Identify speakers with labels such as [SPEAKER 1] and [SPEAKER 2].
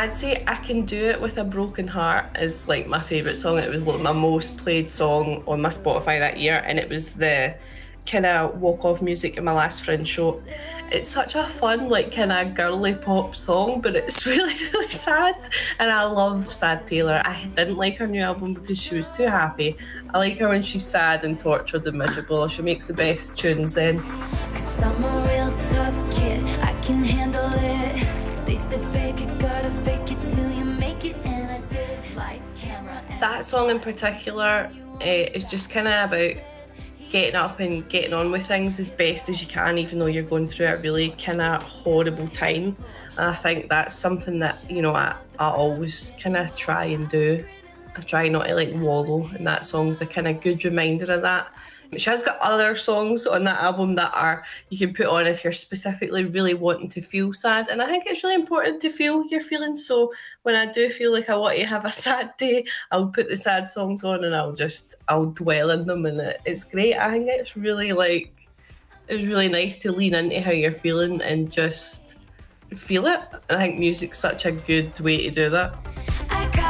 [SPEAKER 1] I'd say I Can Do It With a Broken Heart is like my favourite song. It was like my most played song on my Spotify that year, and it was the kind of walk off music in my last friend's show. It's such a fun, like kind of girly pop song, but it's really, really sad. And I love Sad Taylor. I didn't like her new album because she was too happy. I like her when she's sad and tortured and miserable. She makes the best tunes then.
[SPEAKER 2] 'Cause I'm a real tough kid, I can handle it. They said, babe, you gotta fake it till you make it, and I did. Lights, camera, and
[SPEAKER 1] That song in particular is just kind of about getting up and getting on with things as best as you can, even though you're going through a really kind of horrible time. And I think that's something that, I always kind of try and do. I try not to like wallow, and that song's a kind of good reminder of that. She has got other songs on that album that are you can put on if you're specifically really wanting to feel sad, and I think it's really important to feel your feelings. So when I do feel like I want to have a sad day, I'll put the sad songs on and I'll dwell in them, and it's great. I think it's really nice to lean into how you're feeling and just feel it. And I think music's such a good way to do that.